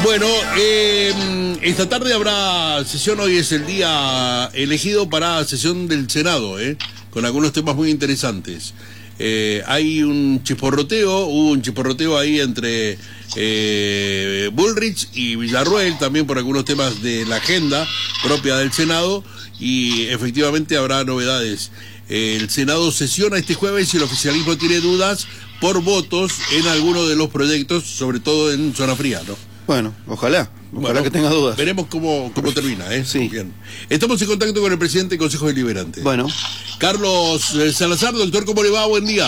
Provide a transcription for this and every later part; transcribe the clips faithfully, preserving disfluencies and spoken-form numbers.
Bueno, eh, esta tarde habrá sesión, hoy es el día elegido para sesión del Senado, eh, con algunos temas muy interesantes. Eh, hay un chisporroteo, hubo un chisporroteo ahí entre eh, Bullrich y Villarroel, también por algunos temas de la agenda propia del Senado, y efectivamente habrá novedades. Eh, el Senado sesiona este jueves y el oficialismo tiene dudas por votos en alguno de los proyectos, sobre todo en zona fría, ¿no? Bueno, ojalá, ojalá bueno, que tenga dudas. Veremos cómo, cómo termina, ¿eh? Sí. Bien. Estamos en contacto con el presidente del Consejo Deliberante. Bueno. Carlos eh, Salazar, doctor, ¿cómo le va? Buen día.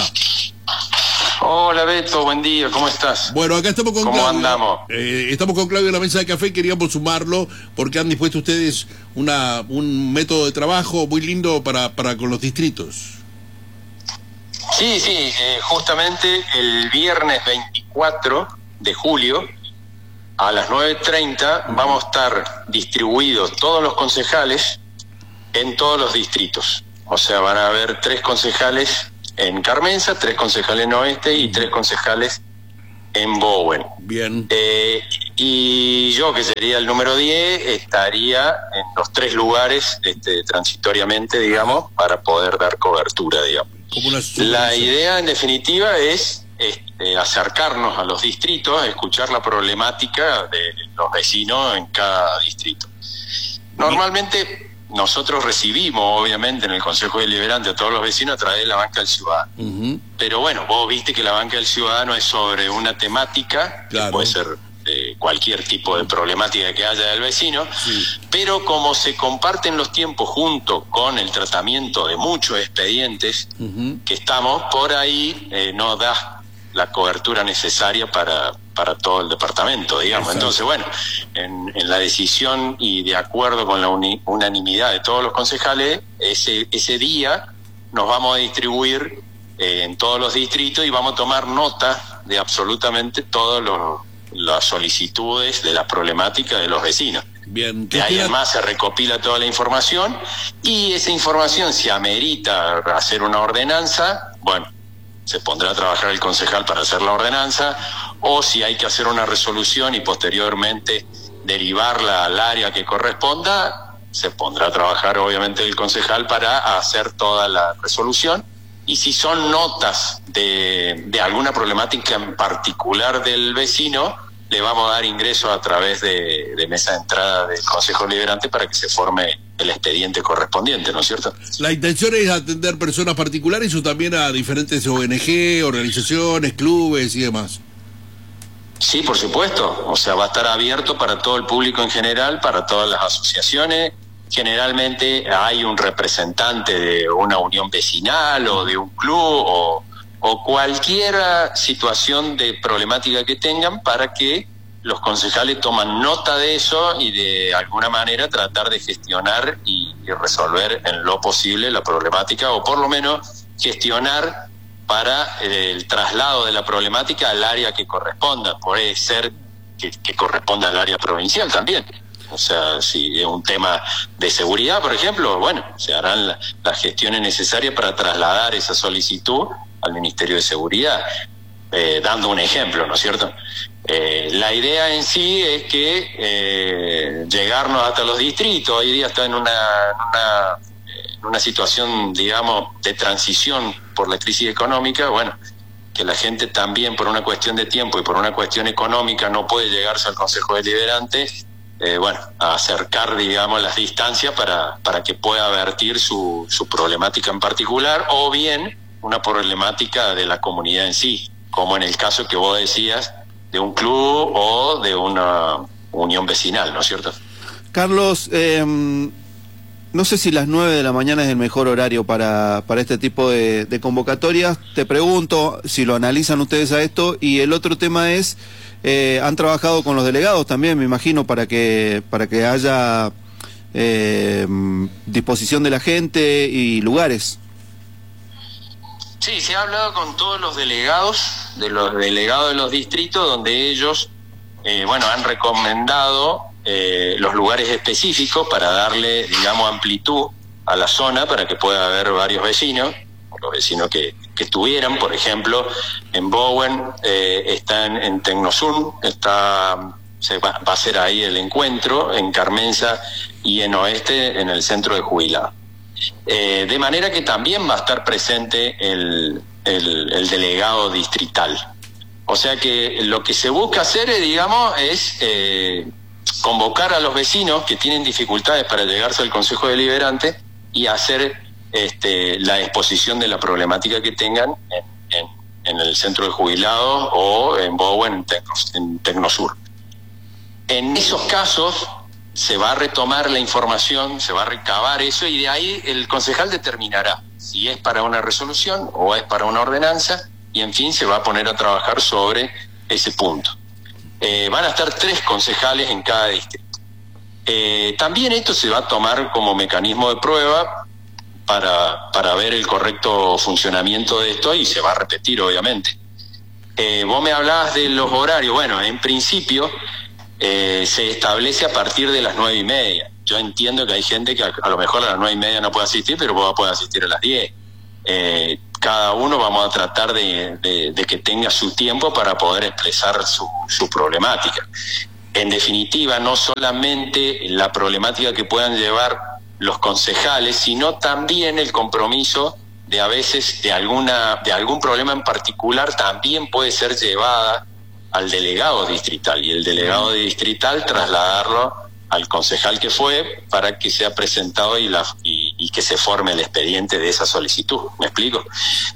Hola Beto, buen día, ¿cómo estás? Bueno, acá estamos con ¿Cómo Claudio. andamos? Eh, estamos con Claudio en la mesa de café, queríamos sumarlo porque han dispuesto ustedes una un método de trabajo muy lindo para, para con los distritos. Sí, sí, eh, justamente el viernes veinticuatro de julio a las nueve treinta vamos a estar distribuidos todos los concejales en todos los distritos. O sea, van a haber tres concejales en Carmenza, tres concejales en Oeste y tres concejales en Bowen. Bien. Eh, y yo, que sería el número diez, estaría en los tres lugares este, transitoriamente, digamos, para poder dar cobertura, digamos. Como una La idea, en definitiva, es este, acercarnos a los distritos, escuchar la problemática de los vecinos en cada distrito. Normalmente nosotros recibimos, obviamente, en el Consejo Deliberante a todos los vecinos a través de la banca del ciudadano. Uh-huh. Pero bueno, vos viste que la banca del ciudadano es sobre una temática, claro, que puede ser eh, cualquier tipo de problemática que haya del vecino, sí, pero como se comparten los tiempos junto con el tratamiento de muchos expedientes, uh-huh, que estamos por ahí, eh, no da la cobertura necesaria para, para todo el departamento, digamos. Exacto. Entonces, bueno, en, en la decisión y de acuerdo con la uni, unanimidad de todos los concejales, ese, ese día nos vamos a distribuir eh, en todos los distritos y vamos a tomar nota de absolutamente todas las solicitudes de la problemática de los vecinos. Bien. De ahí además se recopila toda la información y esa información, si amerita hacer una ordenanza, bueno, se pondrá a trabajar el concejal para hacer la ordenanza, o si hay que hacer una resolución y posteriormente derivarla al área que corresponda, se pondrá a trabajar obviamente el concejal para hacer toda la resolución. Y si son notas de, de alguna problemática en particular del vecino, le vamos a dar ingreso a través de, de mesa de entrada del Consejo Deliberante para que se forme el expediente correspondiente, ¿no es cierto? ¿La intención es atender personas particulares o también a diferentes O N G, organizaciones, clubes y demás? Sí, por supuesto. O sea, va a estar abierto para todo el público en general, para todas las asociaciones. Generalmente hay un representante de una unión vecinal o de un club o, o cualquier situación de problemática que tengan para que los concejales toman nota de eso y de alguna manera tratar de gestionar y, y resolver en lo posible la problemática, o por lo menos gestionar para eh, el traslado de la problemática al área que corresponda. Puede ser que, que corresponda al área provincial también. O sea, si es un tema de seguridad, por ejemplo, bueno, se harán la, las gestiones necesarias para trasladar esa solicitud al Ministerio de Seguridad, eh, dando un ejemplo, ¿no es cierto? Eh, la idea en sí es que eh, llegarnos hasta los distritos. Hoy día está en una, en una, en una situación, digamos, de transición por la crisis económica. Bueno, que la gente también por una cuestión de tiempo y por una cuestión económica no puede llegarse al Consejo Deliberante, eh, bueno, a acercar, digamos, las distancias para, para que pueda vertir su, su problemática en particular, o bien una problemática de la comunidad en sí, como en el caso que vos decías, de un club o de una unión vecinal, ¿no es cierto? Carlos, eh, no sé si las nueve de la mañana es el mejor horario para, para este tipo de, de convocatorias. Te pregunto si lo analizan ustedes a esto. Y el otro tema es, eh, han trabajado con los delegados también, me imagino, para que, para que haya eh, disposición de la gente y lugares. Sí, se ha hablado con todos los delegados, de los delegados de los distritos, donde ellos, eh, bueno, han recomendado eh, los lugares específicos para darle, digamos, amplitud a la zona para que pueda haber varios vecinos, los vecinos que, que estuvieran, por ejemplo, en Bowen, eh, está en, en Tecnosun, está se va, va a ser ahí el encuentro, en Carmenza y en Oeste, en el centro de jubilados. Eh, de manera que también va a estar presente el, el, el delegado distrital. O sea que lo que se busca hacer, eh, digamos, es eh, convocar a los vecinos que tienen dificultades para llegarse al Consejo Deliberante y hacer este, la exposición de la problemática que tengan en, en, en el centro de jubilados o en Bowen, en, Tecno, en Tecnosur. En esos casos se va a retomar la información, se va a recabar eso y de ahí el concejal determinará si es para una resolución o es para una ordenanza y en fin se va a poner a trabajar sobre ese punto. Eh, van a estar tres concejales en cada distrito. Eh, también esto se va a tomar como mecanismo de prueba para, para ver el correcto funcionamiento de esto y se va a repetir obviamente. Eh, vos me hablabas de los horarios. Bueno, en principio eh, se establece a partir de las nueve y media. Yo entiendo que hay gente que a, a lo mejor a las nueve y media no puede asistir, pero vos podés asistir a las diez. Eh, cada uno vamos a tratar de, de, de que tenga su tiempo para poder expresar su, su problemática. En definitiva, no solamente la problemática que puedan llevar los concejales, sino también el compromiso de a veces de alguna de algún problema en particular también puede ser llevada al delegado distrital y el delegado distrital trasladarlo al concejal que fue para que sea presentado y, la, y, y que se forme el expediente de esa solicitud. ¿Me explico?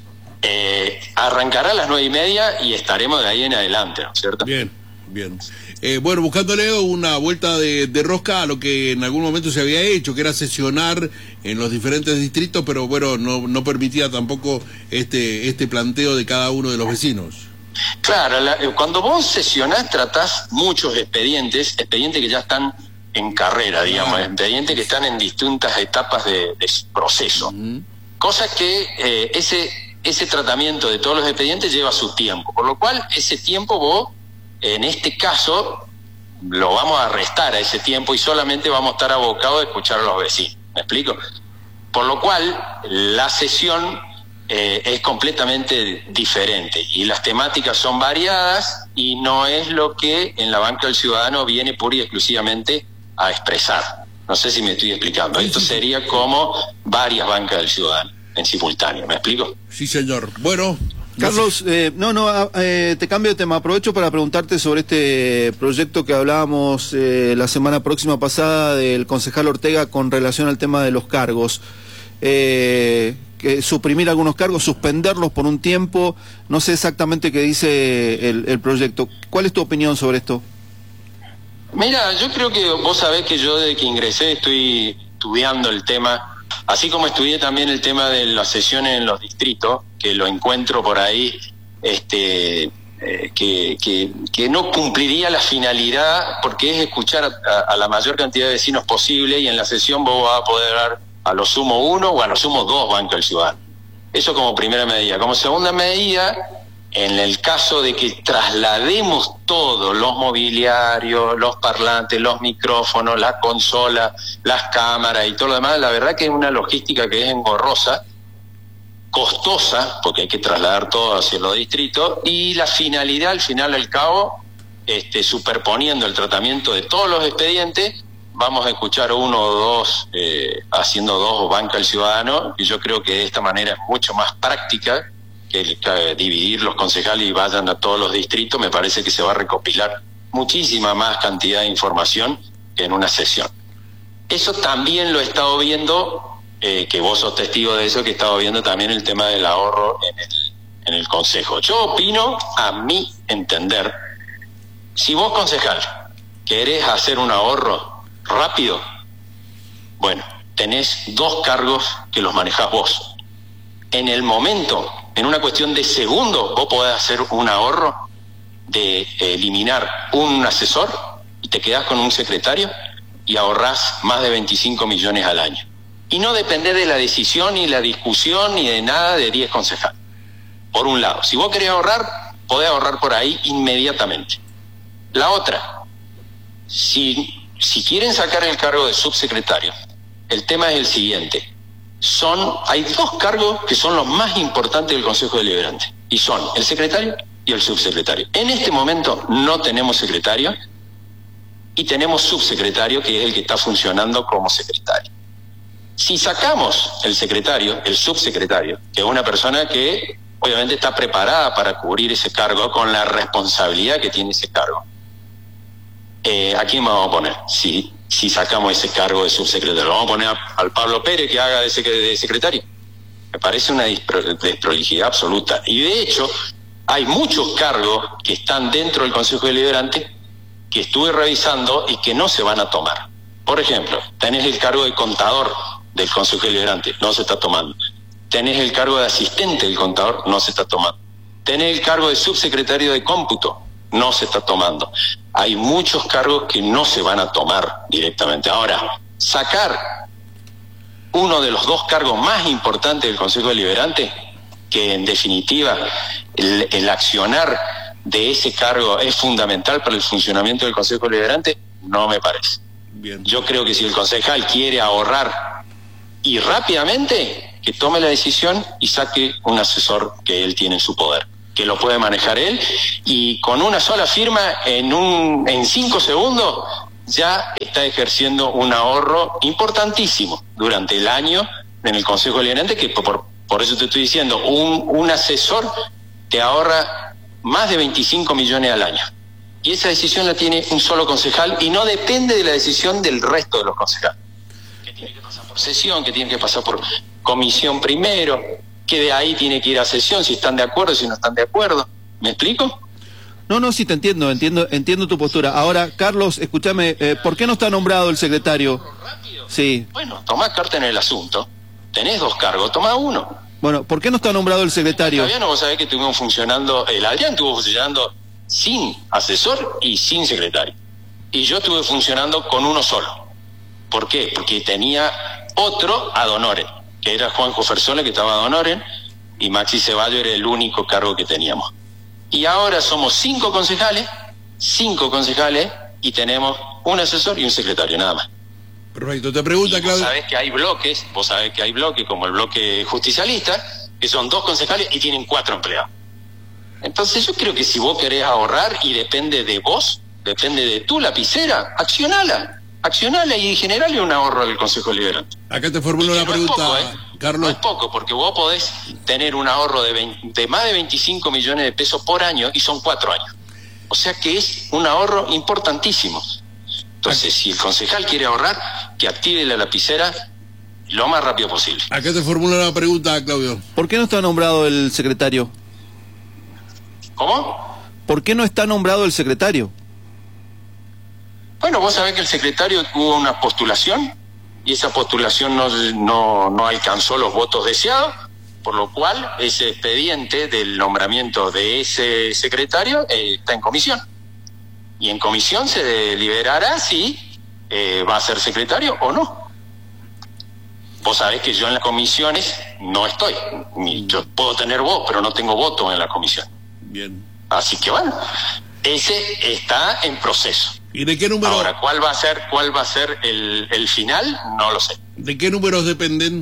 Eh, arrancará a las nueve y media y estaremos de ahí en adelante, ¿no es cierto? Bien, bien. Eh, bueno, buscándole una vuelta de, de rosca a lo que en algún momento se había hecho, que era sesionar en los diferentes distritos, pero bueno, no, no permitía tampoco este, este planteo de cada uno de los vecinos. Claro, la, cuando vos sesionás tratás muchos expedientes, expedientes que ya están en carrera, digamos, ah. expedientes que están en distintas etapas de, de proceso. Uh-huh. Cosa que eh, ese, ese tratamiento de todos los expedientes lleva su tiempo, por lo cual ese tiempo vos, en este caso, lo vamos a restar a ese tiempo y solamente vamos a estar abocados a escuchar a los vecinos. ¿Me explico? Por lo cual, la sesión eh, es completamente diferente y las temáticas son variadas y no es lo que en la banca del ciudadano viene pura y exclusivamente a expresar. No sé si me estoy explicando. Esto sería como varias bancas del ciudadano en simultáneo. ¿Me explico? Sí, señor. Bueno... Carlos, eh, no, no, eh, te cambio de tema. Aprovecho para preguntarte sobre este proyecto que hablábamos eh, la semana próxima pasada del concejal Ortega con relación al tema de los cargos. Eh, que suprimir algunos cargos, suspenderlos por un tiempo. No sé exactamente qué dice el, el proyecto. ¿Cuál es tu opinión sobre esto? Mira, yo creo que vos sabés que yo desde que ingresé estoy estudiando el tema. Así como estudié también el tema de las sesiones en los distritos, que lo encuentro por ahí, este, eh, que, que, que no cumpliría la finalidad, porque es escuchar a, a la mayor cantidad de vecinos posible y en la sesión vos vas a poder dar a lo sumo uno o a lo sumo dos bancos del ciudadano. Eso como primera medida. Como segunda medida, en el caso de que traslademos todos los mobiliarios, los parlantes, los micrófonos, la consola, las cámaras y todo lo demás, la verdad que es una logística que es engorrosa, costosa, porque hay que trasladar todo hacia los distritos, y la finalidad, al final al cabo, este, superponiendo el tratamiento de todos los expedientes, vamos a escuchar uno o dos, eh, haciendo dos bancas al ciudadano, y yo creo que de esta manera es mucho más práctica que, el, que dividir los concejales y vayan a todos los distritos. Me parece que se va a recopilar muchísima más cantidad de información que en una sesión. Eso también lo he estado viendo, eh, que vos sos testigo de eso, que he estado viendo también el tema del ahorro en el, en el consejo. Yo opino, a mi entender, si vos, concejal, querés hacer un ahorro rápido, bueno, tenés dos cargos que los manejás vos. En el momento, en una cuestión de segundos, vos podés hacer un ahorro de eliminar un asesor y te quedás con un secretario y ahorrás más de veinticinco millones al año. Y no dependés de la decisión ni la discusión ni de nada de diez concejales. Por un lado, si vos querés ahorrar, podés ahorrar por ahí inmediatamente. La otra, si, si quieren sacar el cargo de subsecretario, el tema es el siguiente. Son, hay dos cargos que son los más importantes del Consejo Deliberante, y son el secretario y el subsecretario. En este momento no tenemos secretario, y tenemos subsecretario, que es el que está funcionando como secretario. Si sacamos el secretario, el subsecretario, que es una persona que obviamente está preparada para cubrir ese cargo con la responsabilidad que tiene ese cargo, eh, ¿a quién vamos a poner? Si, si sacamos ese cargo de subsecretario, ¿vamos a poner a, al Pablo Pérez que haga de, sec de secretario? Me parece una desprolijidad absoluta. Y de hecho, hay muchos cargos que están dentro del Consejo Deliberante que estuve revisando y que no se van a tomar. Por ejemplo, tenés el cargo de contador del Consejo Deliberante, no se está tomando. Tenés el cargo de asistente del contador, no se está tomando. Tenés el cargo de subsecretario de cómputo, no se está tomando. Hay muchos cargos que no se van a tomar directamente. Ahora, sacar uno de los dos cargos más importantes del Consejo Deliberante, que en definitiva el, el accionar de ese cargo es fundamental para el funcionamiento del Consejo Deliberante, no me parece. Bien. Yo creo que si el concejal quiere ahorrar y rápidamente, que tome la decisión y saque un asesor que él tiene en su poder, que lo puede manejar él, y con una sola firma en un en cinco segundos ya está ejerciendo un ahorro importantísimo durante el año en el Consejo Deliberante, que por, por eso te estoy diciendo, un, un asesor te ahorra más de veinticinco millones al año. Y esa decisión la tiene un solo concejal y no depende de la decisión del resto de los concejales. Que tiene que pasar por sesión, que tiene que pasar por comisión primero, que de ahí tiene que ir a sesión si están de acuerdo, si no están de acuerdo. ¿Me explico? No, no, sí te entiendo, entiendo, entiendo tu postura. Ahora, Carlos, escúchame, eh, ¿por qué no está nombrado el secretario? Sí. Bueno, tomá carta en el asunto. Tenés dos cargos, tomá uno. Bueno, ¿por qué no está nombrado el secretario? Todavía no, vos sabés que estuvimos funcionando, el Adrián estuvo funcionando sin asesor y sin secretario. Y yo estuve funcionando con uno solo. ¿Por qué? Porque tenía otro ad honorem, que era Juanjo Fersola, que estaba ad honorem, y Maxi Ceballos era el único cargo que teníamos. Y ahora somos cinco concejales, cinco concejales, y tenemos un asesor y un secretario, nada más. Perfecto, te pregunta, Claudio. Vos sabés que hay bloques, vos sabés que hay bloques, como el bloque justicialista, que son dos concejales y tienen cuatro empleados. Entonces yo creo que si vos querés ahorrar y depende de vos, depende de tu lapicera, accionala, accionala y generale un ahorro del Consejo Deliberante. Acá te formulo una no pregunta, es poco, ¿eh? Carlos. No es poco, porque vos podés tener un ahorro de, veinte, de más de veinticinco millones de pesos por año y son cuatro años. O sea que es un ahorro importantísimo. Entonces, si el concejal quiere ahorrar, que active la lapicera lo más rápido posible. Acá te formulo una pregunta, Claudio. ¿Por qué no está nombrado el secretario? ¿Cómo? ¿Por qué no está nombrado el secretario? Bueno, vos sabés que el secretario tuvo una postulación y esa postulación no, no, no alcanzó los votos deseados, por lo cual ese expediente del nombramiento de ese secretario eh, está en comisión. Y en comisión se deliberará si eh, va a ser secretario o no. Vos sabés que yo en las comisiones no estoy. Yo puedo tener voz, pero no tengo voto en la comisión. Bien. Así que bueno, ese está en proceso. ¿Y de qué número? Ahora, ¿cuál va a ser, cuál va a ser el, el final? No lo sé. ¿De qué números dependen?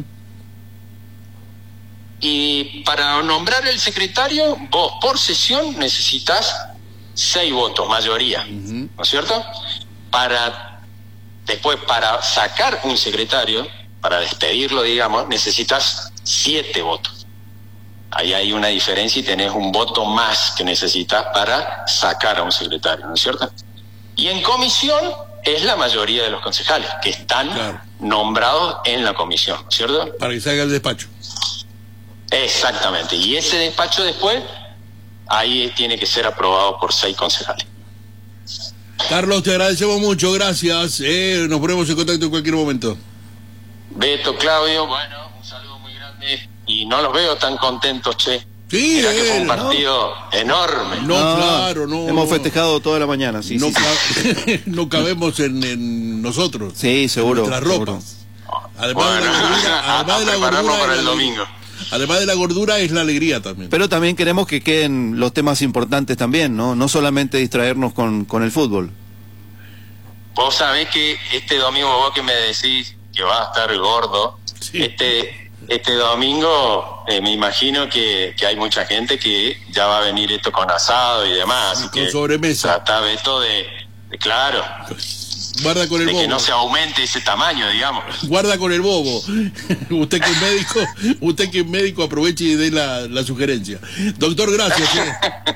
Y para nombrar el secretario, vos por sesión necesitas seis votos, mayoría, Uh-huh. ¿no es cierto? Para después, para sacar un secretario, para despedirlo, digamos, necesitas siete votos. Ahí hay una diferencia y tenés un voto más que necesitas para sacar a un secretario, ¿no es cierto? Y en comisión es la mayoría de los concejales que están Claro. nombrados en la comisión, ¿no es cierto? Para que salga el despacho. Exactamente. Y ese despacho después, ahí tiene que ser aprobado por seis concejales. Carlos, te agradecemos mucho, gracias. Eh, nos ponemos en contacto en cualquier momento. Beto, Claudio, bueno, un saludo muy grande. Y no los veo tan contentos, che. Sí, Mirá que fue un eh, partido enorme. No, claro, no. Hemos festejado toda la mañana, sí, no, sí, sí. ca- no cabemos en, en nosotros. Sí, seguro, En nuestras seguro. ropas. Además Bueno, de la gordura, a, además a de la prepararnos gordura para es el la- domingo. Además de la gordura es la alegría también. Pero también queremos que queden los temas importantes también, ¿no? No solamente distraernos con, con el fútbol. Vos sabés que este domingo, vos que me decís que va a estar gordo, Sí. este este domingo eh, me imagino que, que hay mucha gente que ya va a venir esto con asado y demás. Así Con que sobremesa. trata, Beto, de, Claro. Guarda con el de bobo. que no se aumente ese tamaño, digamos. Guarda con el bobo. Usted que es médico, usted que es médico, aproveche y dé la, la sugerencia. Doctor, gracias. ¿eh?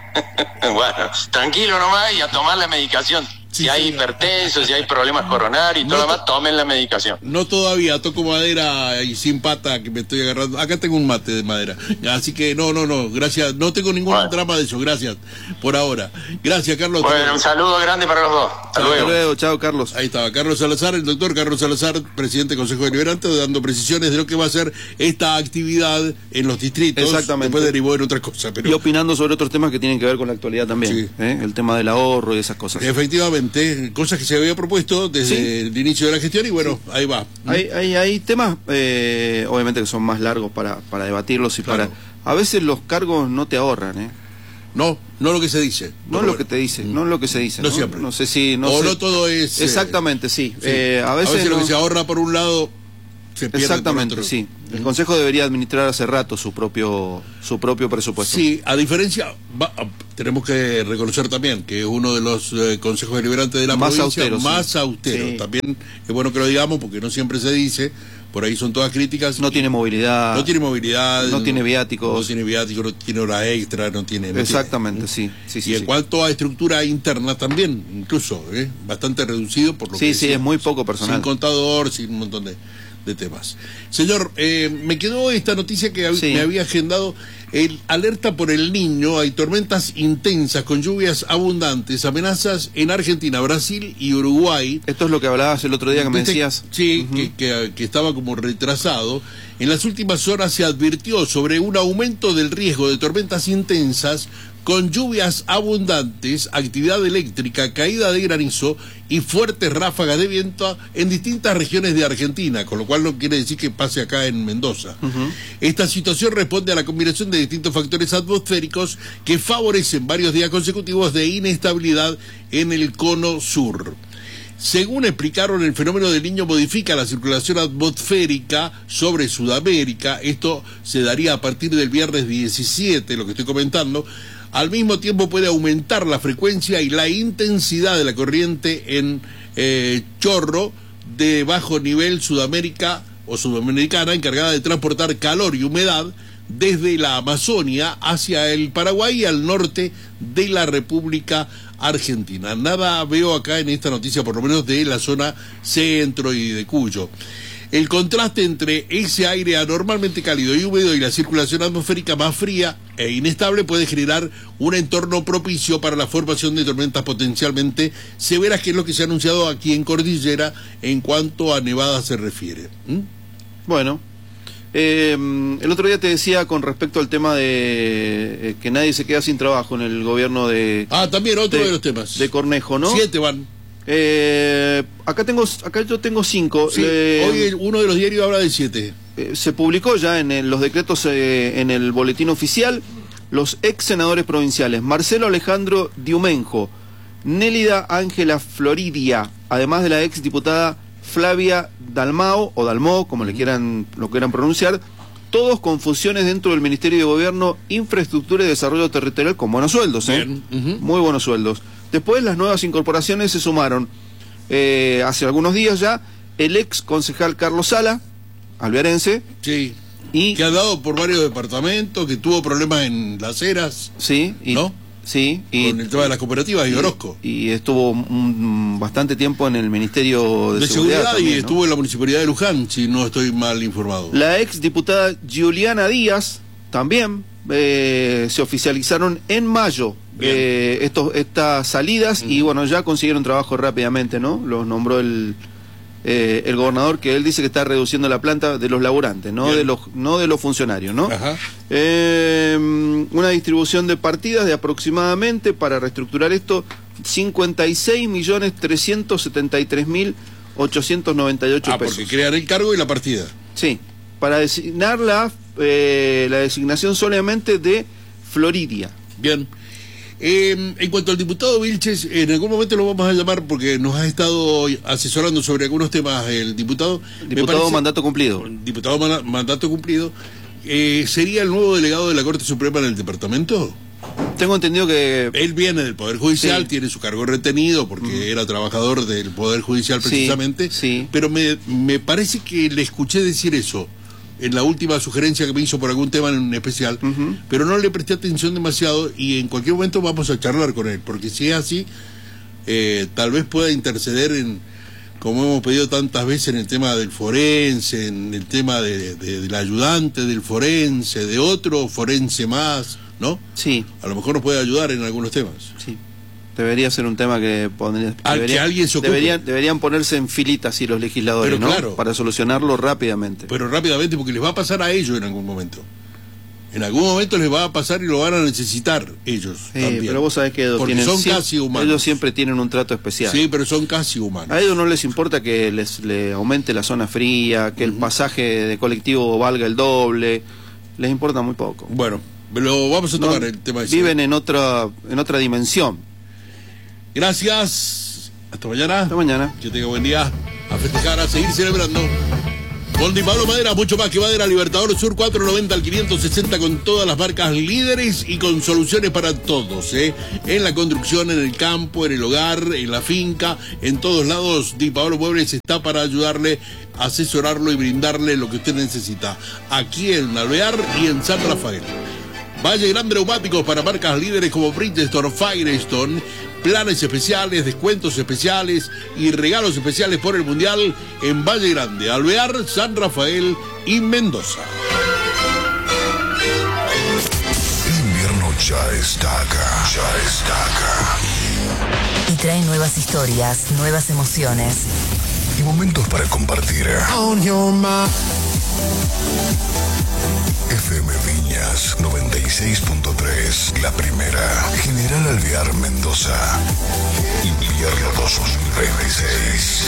Bueno, tranquilo nomás y a tomar la medicación. Sí, si hay sí. hipertenso, si hay problemas coronarios y No todo lo to- demás, tomen la medicación. No todavía, toco madera y sin pata que me estoy agarrando. Acá tengo un mate de madera. Así que no, no, no, gracias. No tengo ningún Bueno. drama de eso, gracias. Por ahora. Gracias, Carlos. Bueno, un saludo grande para los dos. Hasta Hasta luego. luego, chao, Carlos. Ahí estaba Carlos Salazar, el doctor Carlos Salazar, presidente del Consejo Deliberante, dando precisiones de lo que va a ser esta actividad en los distritos. Exactamente. Después derivó en otra cosa. Pero Y opinando sobre otros temas que tienen que ver con la actualidad también. Sí. ¿eh? El tema del ahorro y esas cosas. efectivamente, cosas que se había propuesto desde Sí. el inicio de la gestión y bueno, ahí va. Hay, hay, hay temas, eh, obviamente, que son más largos para, para debatirlos y Claro. para... A veces los cargos no te ahorran, ¿eh? No, no lo que se dice. No Pero lo que bueno. te dice, no lo que se dice. No No, siempre. No sé si... No o sé. no todo es... eh, Exactamente, sí. sí. Eh, a veces, lo no- que se ahorra por un lado se pierde Exactamente, por otro. sí. El Consejo debería administrar hace rato su propio su propio presupuesto. Sí, a diferencia, va- tenemos que reconocer también que es uno de los eh, consejos deliberantes de la Más provincia austero, sí. más austero. Sí. También es bueno que lo digamos porque no siempre se dice, por ahí son todas críticas. No tiene movilidad. No tiene movilidad. No tiene viáticos. No tiene viáticos, no tiene hora extra, no tiene... no Exactamente, tiene- sí. sí, sí y en sí. cuanto a estructura interna también, incluso, ¿eh? bastante reducido por lo Sí, que sí, decía. es muy poco personal. Sin contador, sin un montón de, de temas. Señor, eh, me quedó esta noticia que hab- Sí. me había agendado. El alerta por el Niño, hay tormentas intensas con lluvias abundantes, amenazas en Argentina, Brasil y Uruguay. Esto es lo que hablabas el otro día que me Viste- decías. Sí, Ujú. que, que- que estaba como retrasado. En las últimas horas se advirtió sobre un aumento del riesgo de tormentas intensas con lluvias abundantes, actividad eléctrica, caída de granizo y fuertes ráfagas de viento en distintas regiones de Argentina, con lo cual no quiere decir que pase acá en Mendoza. Esta situación responde a la combinación de distintos factores atmosféricos que favorecen varios días consecutivos de inestabilidad en el cono sur. Según explicaron, el fenómeno del Niño modifica la circulación atmosférica sobre Sudamérica. Esto se daría a partir del viernes diecisiete, lo que estoy comentando. Al mismo tiempo puede aumentar la frecuencia y la intensidad de la corriente en eh, chorro de bajo nivel Sudamérica o sudamericana, encargada de transportar calor y humedad desde la Amazonia hacia el Paraguay y al norte de la República Argentina. Nada veo acá en esta noticia, por lo menos de la zona centro y de Cuyo. El contraste entre ese aire anormalmente cálido y húmedo y la circulación atmosférica más fría e inestable puede generar un entorno propicio para la formación de tormentas potencialmente severas, que es lo que se ha anunciado aquí en Cordillera en cuanto a nevadas se refiere. ¿Mm? Bueno, eh, el otro día te decía con respecto al tema de eh, que nadie se queda sin trabajo en el gobierno de, Ah, también otro de, de, los temas. de Cornejo, ¿no? Siete van. Eh, acá tengo, acá yo tengo cinco. Sí, Eh, hoy el- uno de los diarios habla de siete. eh, se publicó ya en el- los decretos eh, en el boletín oficial los ex senadores provinciales Marcelo Alejandro Diumenjo, Nélida Ángela Floridia, además de la ex diputada Flavia Dalmao o Dalmó, como le quieran lo quieran pronunciar, todos con funciones dentro del Ministerio de Gobierno, Infraestructura y Desarrollo Territorial con buenos sueldos, ¿eh? Bien, ujú. Muy buenos sueldos. Después las nuevas incorporaciones se sumaron eh, hace algunos días ya el ex concejal Carlos Sala, alvearense, Sí. y Que ha dado por varios departamentos, que tuvo problemas en Las Heras, sí, y, ¿no? sí, y, con el tema de las cooperativas y Orozco. y estuvo un- bastante tiempo en el Ministerio de, De seguridad, y también, ¿no? estuvo en la municipalidad de Luján, si no estoy mal informado. La ex diputada Juliana Díaz también eh, se oficializaron en mayo Bien. eh, estos, estas salidas y bueno, ya consiguieron trabajo rápidamente, ¿no? Los nombró el eh, el gobernador, que él dice que está reduciendo la planta de los laburantes, no Bien. de los no de los funcionarios, ¿no? Ajá. Eh, una distribución de partidas de aproximadamente, para reestructurar esto, cincuenta y seis millones trescientos setenta y tres mil ochocientos noventa y ocho Ah, pesos. porque crear el cargo y la partida. Sí, para designar la, eh, la designación solamente de Floridia. Bien. Eh, en cuanto al diputado Vilches, en algún momento lo vamos a llamar porque nos ha estado asesorando sobre algunos temas el diputado. Me Diputado parece- mandato cumplido. Diputado mana- mandato cumplido. Eh, ¿Sería el nuevo delegado de la Corte Suprema en el departamento? Tengo entendido que... Él viene del Poder Judicial, Sí. tiene su cargo retenido porque mm. era trabajador del Poder Judicial precisamente, sí, sí. pero me, me parece que le escuché decir eso en la última sugerencia que me hizo por algún tema en especial, uh-huh. pero no le presté atención demasiado y en cualquier momento vamos a charlar con él, porque si es así, eh, tal vez pueda interceder en, como hemos pedido tantas veces, en el tema del forense, en el tema de, de, del ayudante del forense, de otro forense más, ¿no? Sí. A lo mejor nos puede ayudar en algunos temas. Sí. Debería ser un tema que, pondría, Al debería, que alguien se ocupe. Deberían, deberían ponerse en filita así los legisladores, Pero ¿no? claro. Para solucionarlo rápidamente. Pero rápidamente, porque les va a pasar a ellos en algún momento. En algún momento les va a pasar y lo van a necesitar ellos. Sí, también. Pero vos sabés que ellos porque tienen, son siempre, casi humanos. ellos siempre tienen un trato especial. Sí, pero son casi humanos. A ellos no les importa que les le aumente la zona fría, que uh-huh. el pasaje de colectivo valga el doble. Les importa muy poco. Bueno, lo vamos a tomar no, el tema de Viven en otra, en otra dimensión. Gracias. Hasta mañana. Hasta mañana. Que tenga buen día. A festejar, a seguir celebrando. Con Di Pablo Madera, mucho más que Madera Libertador Sur cuatrocientos noventa al quinientos sesenta, con todas las marcas líderes y con soluciones para todos, ¿eh? En la construcción, en el campo, en el hogar, en la finca, en todos lados, Di Pablo Muebles está para ayudarle, asesorarlo y brindarle lo que usted necesita. Aquí en Alvear y en San Rafael. Valle Grande Neumáticos para marcas líderes como Bridgestone, Firestone, planes especiales, descuentos especiales y regalos especiales por el Mundial en Valle Grande, Alvear, San Rafael y Mendoza. El invierno ya está acá, ya está acá. Y trae nuevas historias, nuevas emociones. Y momentos para compartir. F M Viñas noventa y seis punto tres, la primera. General Alvear, Mendoza. Invierno dos mil veintiséis.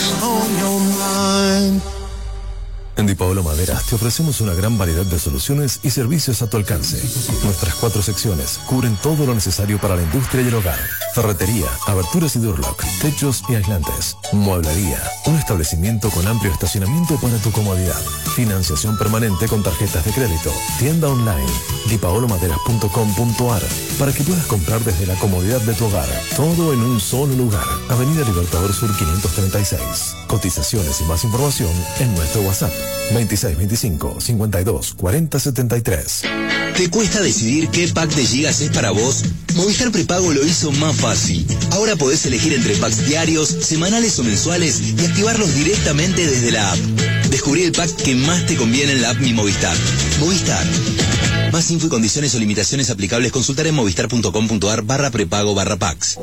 En Di Pablo Maderas te ofrecemos una gran variedad de soluciones y servicios a tu alcance. Nuestras cuatro secciones cubren todo lo necesario para la industria y el hogar. Ferretería, aberturas y Durlock, techos y aislantes. Mueblería, un establecimiento con amplio estacionamiento para tu comodidad. Financiación permanente con tarjetas de crédito. Tienda online, di paolo maderas punto com punto a r, para que puedas comprar desde la comodidad de tu hogar. Todo en un solo lugar. Avenida Libertador Sur quinientos treinta y seis. Cotizaciones y más información en nuestro WhatsApp veintiséis veinticinco cincuenta y dos cuarenta setenta y tres. ¿Te cuesta decidir qué pack de gigas es para vos? Movistar Prepago lo hizo más fácil. Ahora podés elegir entre packs diarios, semanales o mensuales y activarlos directamente desde la app. Descubrí el pack que más te conviene en la app Mi Movistar. Movistar. Más info y condiciones o limitaciones aplicables consultar en movistar punto com punto a r barra prepago barra packs.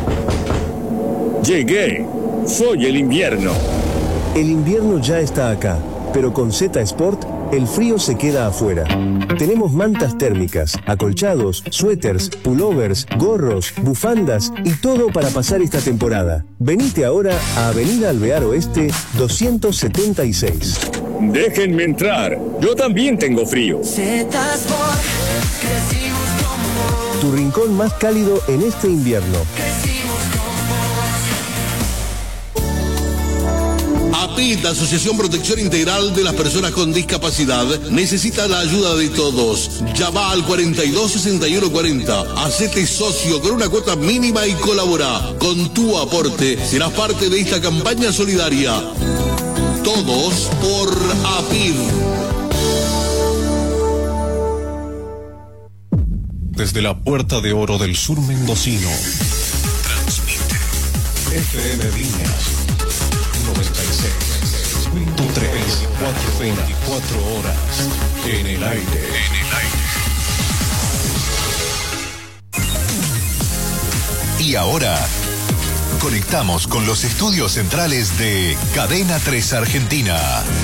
Llegué. Soy el invierno. El invierno ya está acá, pero con Z Sport el frío se queda afuera. Tenemos mantas térmicas, acolchados, suéteres, pullovers, gorros, bufandas y todo para pasar esta temporada. Venite ahora a Avenida Alvear Oeste doscientos setenta y seis. Déjenme entrar, yo también tengo frío. Tu rincón más cálido en este invierno. APIT, Asociación Protección Integral de las Personas con Discapacidad, necesita la ayuda de todos. Llama al cuarenta y dos sesenta y uno cuarenta. Hacete socio con una cuota mínima y colabora. Con tu aporte serás parte de esta campaña solidaria. Todos por APIT. Desde la Puerta de Oro del Sur mendocino, transmite F M Viñas noventa y seis punto tres, veinticuatro horas en el aire. En el aire. Y ahora conectamos con los estudios centrales de Cadena tres Argentina.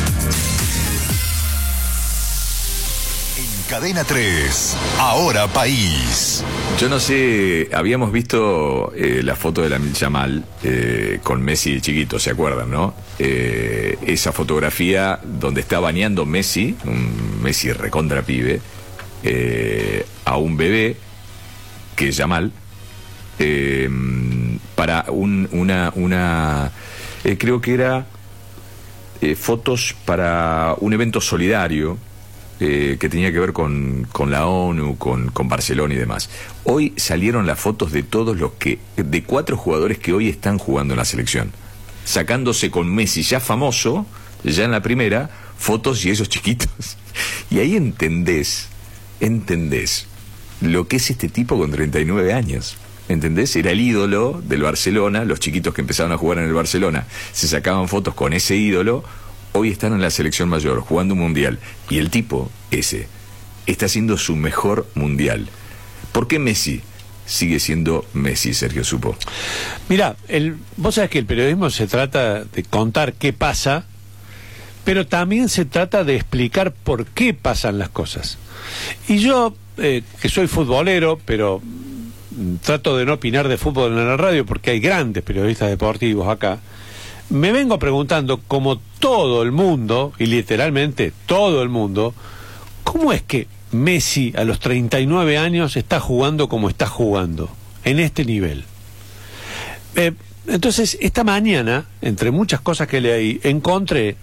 En Cadena tres, ahora país. Yo no sé, habíamos visto eh, la foto de la Yamal eh, con Messi de chiquito, ¿se acuerdan, no? Eh, esa fotografía donde está bañando Messi, un Messi recontra pibe, eh, a un bebé, que es Yamal, eh, para un, una, una eh, creo que era eh, fotos para un evento solidario eh, que tenía que ver con, con la ONU, con, con Barcelona y demás. Hoy salieron las fotos de todos los que, de cuatro jugadores que hoy están jugando en la selección, sacándose con Messi ya famoso, ya en la primera, fotos y ellos chiquitos. Y ahí entendés, entendés lo que es este tipo con treinta y nueve años. ¿Entendés? Era el ídolo del Barcelona, los chiquitos que empezaron a jugar en el Barcelona se sacaban fotos con ese ídolo, hoy están en la selección mayor, jugando un mundial, y el tipo, ese, está haciendo su mejor mundial. ¿Por qué Messi sigue siendo Messi, Sergio Supo? Mirá, el, vos sabés que el periodismo se trata de contar qué pasa, pero también se trata de explicar por qué pasan las cosas. Y yo, eh, que soy futbolero, pero trato de no opinar de fútbol en la radio porque hay grandes periodistas deportivos acá, me vengo preguntando, como todo el mundo, y literalmente todo el mundo, ¿cómo es que Messi a los treinta y nueve años está jugando como está jugando, en este nivel? Eh, entonces, esta mañana, entre muchas cosas que leí, encontré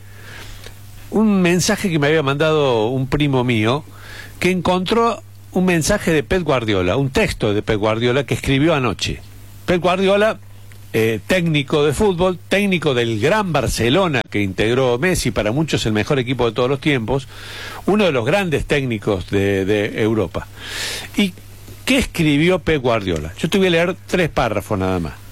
un mensaje que me había mandado un primo mío, que encontró un mensaje de Pep Guardiola, un texto de Pep Guardiola que escribió anoche. Pep Guardiola, eh, técnico de fútbol, técnico del gran Barcelona que integró Messi, para muchos el mejor equipo de todos los tiempos, uno de los grandes técnicos de, de Europa. ¿Y qué escribió Pep Guardiola? Yo te voy a leer tres párrafos nada más.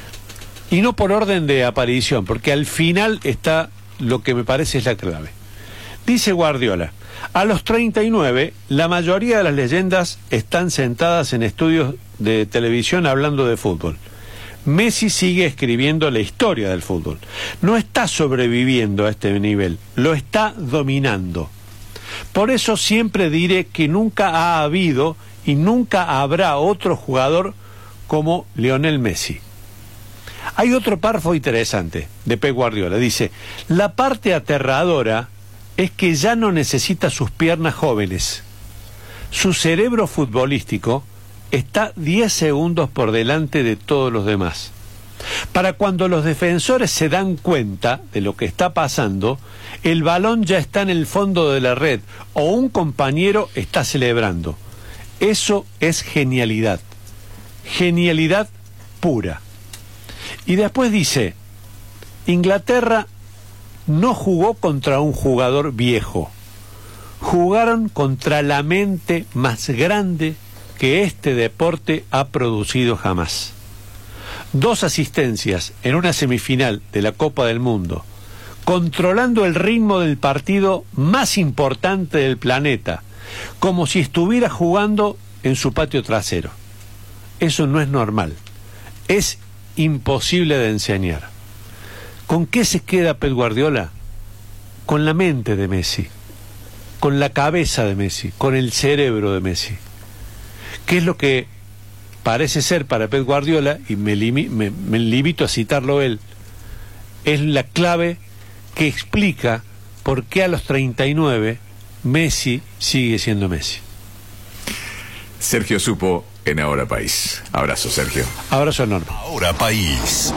Y no por orden de aparición, porque al final está lo que me parece es la clave. Dice Guardiola: a los treinta y nueve, la mayoría de las leyendas están sentadas en estudios de televisión hablando de fútbol. Messi sigue escribiendo la historia del fútbol. No está sobreviviendo a este nivel, lo está dominando. Por eso siempre diré que nunca ha habido y nunca habrá otro jugador como Lionel Messi. Hay otro párrafo interesante de Pep Guardiola. Dice: la parte aterradora es que ya no necesita sus piernas jóvenes. Su cerebro futbolístico está diez segundos por delante de todos los demás. Para cuando los defensores se dan cuenta de lo que está pasando, el balón ya está en el fondo de la red o un compañero está celebrando. Eso es genialidad. Genialidad pura. Y después dice: Inglaterra no jugó contra un jugador viejo, jugaron contra la mente más grande que este deporte ha producido jamás. Dos asistencias en una semifinal de la Copa del Mundo, controlando el ritmo del partido más importante del planeta, como si estuviera jugando en su patio trasero. Eso no es normal, es imposible de enseñar. ¿Con qué se queda Pep Guardiola? Con la mente de Messi, con la cabeza de Messi, con el cerebro de Messi. ¿Qué es lo que parece ser para Pep Guardiola? Y me, limi, me, me limito a citarlo él. Es la clave que explica por qué a los treinta y nueve Messi sigue siendo Messi. Sergio Supo en Ahora País. Abrazo, Sergio. Abrazo enorme. Ahora País.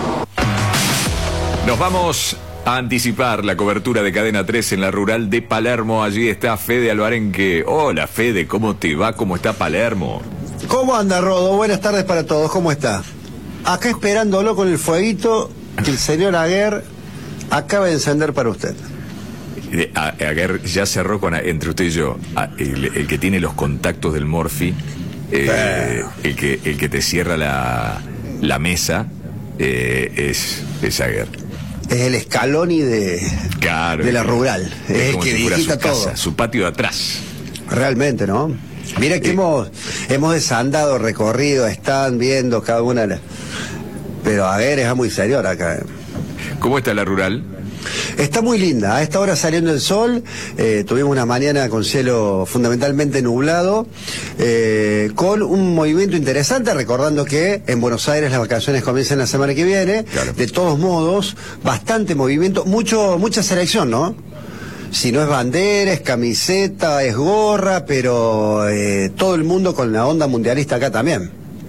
Nos vamos a anticipar la cobertura de Cadena tres en la rural de Palermo. Allí está Fede Alvarenque. Hola, Fede, ¿cómo te va? ¿Cómo está Palermo? ¿Cómo anda, Rodo? Buenas tardes para todos. ¿Cómo está? Acá esperándolo con el fueguito que el señor Aguer acaba de encender para usted. Aguer ya cerró con, entre usted y yo, el, el que tiene los contactos del Morphy, eh, el, que, el que te cierra la, la mesa, eh, es, es Aguer. Es el Scaloni de, claro, de la rural. Es, es el que si digita su casa, todo. Su patio de atrás. Realmente, ¿no? Mira que eh. hemos, hemos desandado, recorrido, están viendo cada una de las... Pero Aguer es muy señor acá. ¿Cómo está la rural? Está muy linda, a esta hora saliendo el sol, eh, tuvimos una mañana con cielo fundamentalmente nublado, eh, con un movimiento interesante, recordando que en Buenos Aires las vacaciones comienzan la semana que viene, claro. De todos modos, bastante movimiento, mucho mucha selección, ¿no? Si no es bandera, es camiseta, es gorra, pero eh, todo el mundo con la onda mundialista acá también.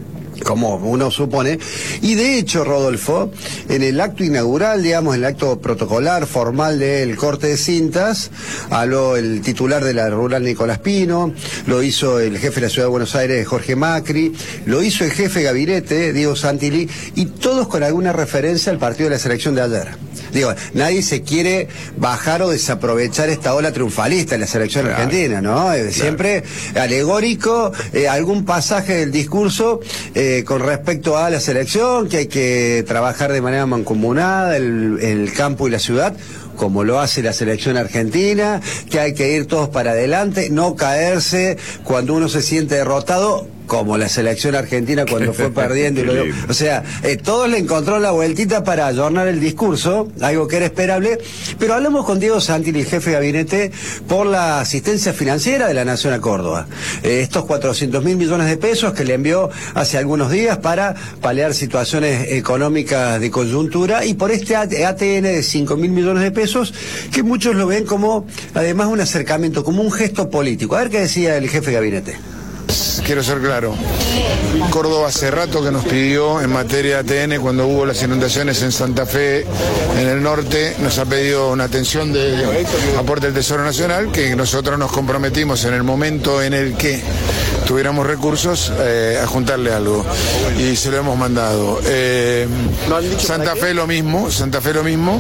como uno supone, y de hecho, Rodolfo, en el acto inaugural, digamos, el acto protocolar formal del corte de cintas, habló el titular de la rural Nicolás Pino, lo hizo el jefe de la Ciudad de Buenos Aires, Jorge Macri, lo hizo el jefe de gabinete, Diego Santilli, y todos con alguna referencia al partido de la selección de ayer. Digo, nadie se quiere bajar o desaprovechar esta ola triunfalista de la selección claro. argentina, ¿no? Eh, siempre claro. alegórico, eh, algún pasaje del discurso eh, con respecto a la selección, que hay que trabajar de manera mancomunada el, el campo y la ciudad, como lo hace la selección argentina, que hay que ir todos para adelante, no caerse cuando uno se siente derrotado, como la selección argentina cuando fue perdiendo. Y lo, o sea, eh, todos le encontró la vueltita para adornar el discurso, algo que era esperable, pero hablamos con Diego Santilli, el jefe de gabinete, por la asistencia financiera de la Nación a Córdoba. Eh, estos cuatrocientos mil millones de pesos que le envió hace algunos días para paliar situaciones económicas de coyuntura, y por este A T N de cinco mil millones de pesos, que muchos lo ven como, además, un acercamiento, como un gesto político. A ver qué decía el jefe de gabinete. Quiero ser claro, Córdoba hace rato que nos pidió en materia de A T N, cuando hubo las inundaciones en Santa Fe, en el norte, nos ha pedido una atención de aporte del Tesoro Nacional, que nosotros nos comprometimos en el momento en el que tuviéramos recursos eh, a juntarle algo, y se lo hemos mandado. Eh, Santa Fe lo mismo, Santa Fe lo mismo,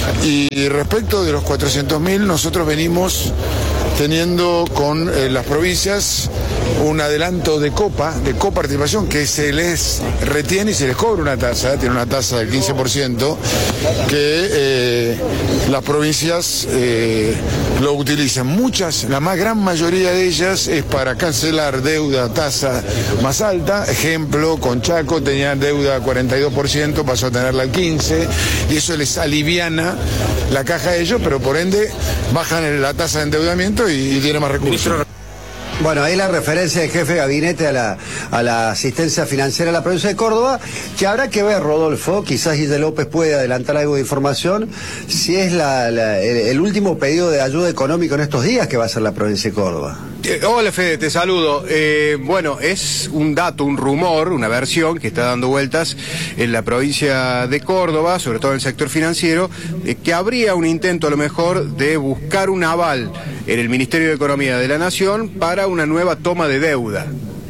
y respecto de los cuatrocientos mil, nosotros venimos teniendo con eh, las provincias un adelanto de copa, de coparticipación, que se les retiene y se les cobra una tasa, tiene una tasa del quince por ciento, que eh, las provincias eh, lo utilizan. Muchas, la más gran mayoría de ellas es para cancelar deuda, tasa más alta. Ejemplo, con Chaco tenían deuda cuarenta y dos por ciento, pasó a tenerla al quince por ciento, y eso les aliviana la caja de ellos, pero por ende bajan la tasa de endeudamiento y, y tiene más recursos. Bueno, ahí la referencia del jefe de gabinete a la, a la asistencia financiera a la provincia de Córdoba, que habrá que ver, Rodolfo, quizás Guille López puede adelantar algo de información, si es la, la, el, el último pedido de ayuda económica en estos días que va a hacer la provincia de Córdoba. Eh, hola Fede, te saludo. Eh, bueno, es un dato, un rumor, una versión que está dando vueltas en la provincia de Córdoba, sobre todo en el sector financiero, eh, que habría un intento a lo mejor de buscar un aval en el Ministerio de Economía de la Nación para una nueva toma de deuda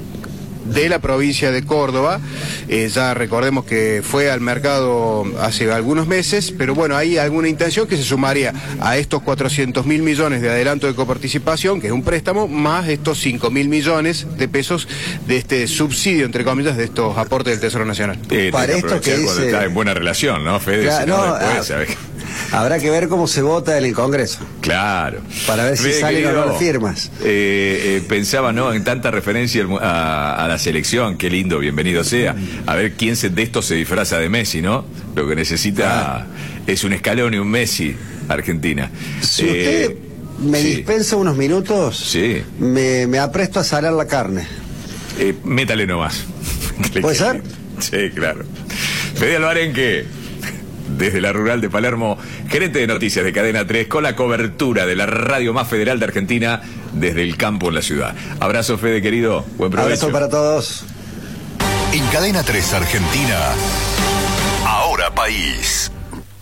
de la provincia de Córdoba. Eh, ya recordemos que fue al mercado hace algunos meses, pero bueno, hay alguna intención que se sumaría a estos cuatrocientos mil millones de adelanto de coparticipación, que es un préstamo, más estos cinco mil millones de pesos de este subsidio, entre comillas, de estos aportes del Tesoro Nacional. Eh, Para esto que cuando dice... está en buena relación, ¿no, Fede? Claro, si no, no, después, ah, ¿sabes? Habrá que ver cómo se vota en el Congreso. Claro. Para ver si Fede, salen querido, o no las firmas. Eh, eh, pensaba, ¿no? En tanta referencia al, a, a la selección, qué lindo, bienvenido sea. A ver quién se, de esto se disfraza de Messi, ¿no? Lo que necesita ah. es un Scaloni y un Messi, Argentina. Si eh, usted me sí. dispensa unos minutos, sí. me, me apresto a salar la carne. Eh, métale nomás. ¿Puede ser? Sí, claro. Fede Alvarenque, desde la rural de Palermo, gerente de noticias de Cadena tres, con la cobertura de la radio más federal de Argentina desde el campo en la ciudad. Abrazo, Fede, querido. Buen provecho. Abrazo para todos. En Cadena tres Argentina, ahora país.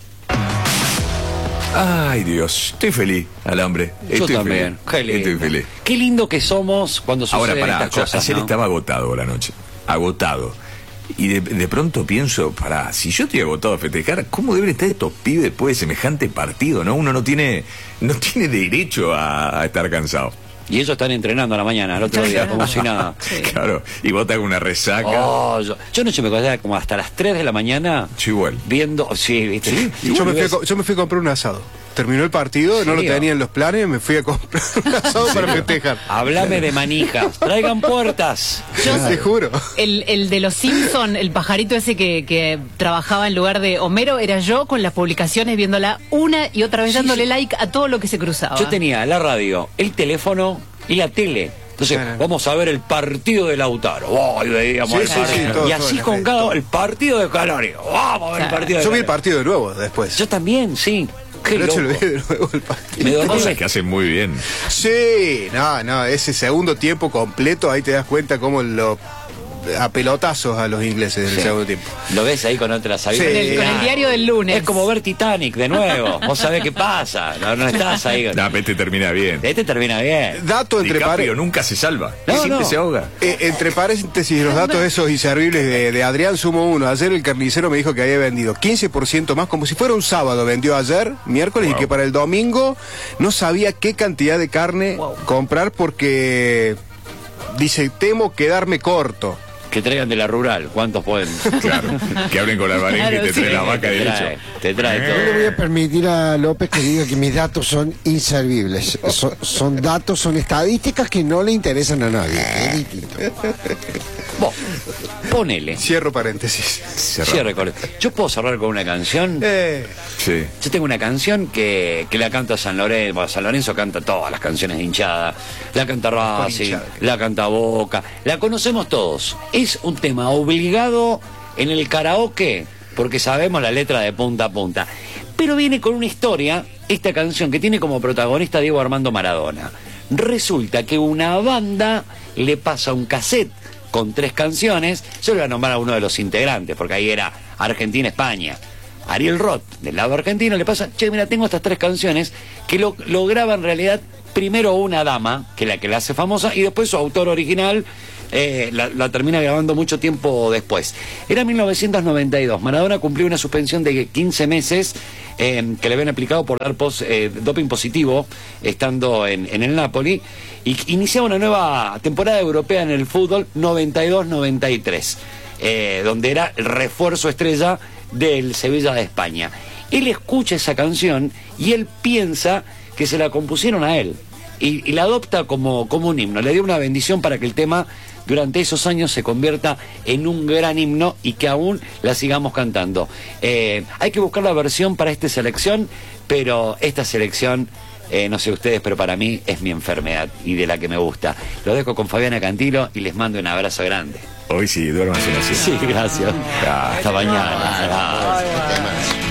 Ay, Dios, estoy feliz, Alambre. Estoy Yo también. Feliz. Estoy feliz. Qué lindo que somos cuando suceden Ahora, pará, estas cosas, ayer ¿no? estaba agotado la noche. Agotado. Y de, de pronto pienso, pará, si yo estoy agotado a festejar, ¿cómo deben estar estos pibes después de semejante partido, no? Uno no tiene, no tiene derecho a, a estar cansado. Y ellos están entrenando a la mañana, el otro día, como si nada. Sí. Claro, y vos te hagas una resaca. Oh, yo, yo noche me quedaba como hasta las tres de la mañana. Sí, igual. Viendo, sí, ¿viste? Sí, yo, me fui a, yo me fui a comprar un asado. Terminó el partido, no lo tenía en los planes, me fui a comprar un asado para festejar. Háblame de manijas, traigan puertas. Yo te juro. El, el de los Simpson, el pajarito ese que, que trabajaba en lugar de Homero, era yo con las publicaciones viéndola una y otra vez sí, dándole sí. like a todo lo que se cruzaba. Yo tenía la radio, el teléfono y la tele. Entonces, claro. vamos a ver el partido de Lautaro. Oh, y veíamos sí, el sí, sí, todo, y así todo, con cada el partido de Canario. Vamos a ver claro. el partido de Yo vi el partido de nuevo después. Yo también, sí. Qué Anoche loco. lo vi de nuevo el partido. Me cosas que hacen muy bien. Sí, no, no, ese segundo tiempo completo, ahí te das cuenta cómo lo a pelotazos a los ingleses en el Sí. segundo tiempo. Lo ves ahí con otras Sí. Con el, con el diario del lunes. Es como ver Titanic de nuevo. Vos sabés qué pasa. No, no estás ahí. No, pero este termina bien. Este termina bien. Dato entre DiCaprio paréntesis. nunca se salva. No, Siempre no. se ahoga. Eh, entre paréntesis, los datos esos inservibles de, de Adrián sumo uno. Ayer el carnicero me dijo que había vendido quince por ciento más, como si fuera un sábado. Vendió ayer, miércoles, Wow. y que para el domingo no sabía qué cantidad de carne comprar porque dice, temo quedarme corto. Que traigan de la rural. ¿Cuántos pueden? Claro. Que hablen con la varenga y te traen la vaca te de trae, hecho. te trae Yo le todo. voy a permitir a López que diga que mis datos son inservibles. Son, son datos, son estadísticas que no le interesan a nadie. Es distinto. Vos, ponele. Cierro paréntesis. Cierre con- Yo puedo cerrar con una canción. Eh, Sí. Yo tengo una canción que, que la canta San Lorenzo. Bueno, San Lorenzo canta todas las canciones de hinchada. La canta Racing, hinchada. la canta Boca. La conocemos todos. Es un tema obligado en el karaoke porque sabemos la letra de punta a punta. Pero viene con una historia, esta canción, que tiene como protagonista a Diego Armando Maradona. Resulta que una banda le pasa un cassette con tres canciones. Yo le voy a nombrar a uno de los integrantes, porque ahí era Argentina-España. Ariel Roth, del lado argentino, le pasa, che, mira, tengo estas tres canciones, que lo, lo graba en realidad primero una dama, que es la que la hace famosa, y después su autor original eh, la, la termina grabando mucho tiempo después. Era mil novecientos noventa y dos, Maradona cumplió una suspensión de quince meses eh, que le habían aplicado por dar pos, eh, doping positivo, estando en, en el Napoli, y iniciaba una nueva temporada europea en el fútbol noventa y dos noventa y tres, eh, donde era el refuerzo estrella del Sevilla de España. Él escucha esa canción y él piensa que se la compusieron a él y, y la adopta como, como un himno. Le dio una bendición para que el tema durante esos años se convierta en un gran himno y que aún la sigamos cantando. Eh, hay que buscar la versión para esta selección, pero esta selección, eh, no sé ustedes, pero para mí es mi enfermedad y de la que me gusta. Lo dejo con Fabiana Cantilo y les mando un abrazo grande. Hoy sí, duermas en la siesta. Sí, gracias. Hasta mañana. Gracias.